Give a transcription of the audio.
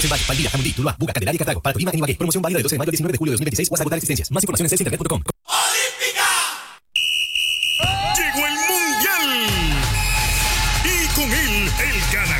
en Valle, Palmira, Jamundí, Tuluá, Buga, Candelaria y Cartago. Para Tolima en Ibagué. Promoción válida de 12 de mayo al 19 de julio de 2026 o hasta agotar existencias. Más información en celsinternet.com. Llegó el Mundial. Y con él, el ganador